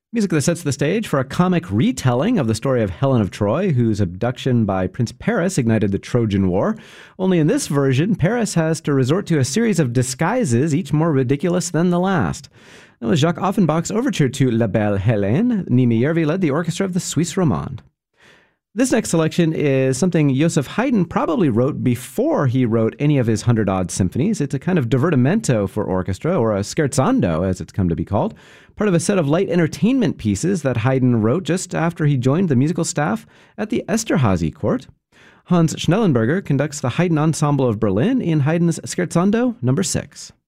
Music that sets the stage for a comic retelling of the story of Helen of Troy, whose abduction by Prince Paris ignited the Trojan War. Only in this version, Paris has to resort to a series of disguises, each more ridiculous than the last. That was Jacques Offenbach's overture to La Belle Hélène. Nimi Järvi led the orchestra of the Suisse Romande. This next selection is something Joseph Haydn probably wrote before he wrote any of his 100-odd symphonies. It's a kind of divertimento for orchestra, or a scherzando, as it's come to be called, part of a set of light entertainment pieces that Haydn wrote just after he joined the musical staff at the Esterházy court. Hans Schnellenberger conducts the Haydn Ensemble of Berlin in Haydn's Scherzando No. 6.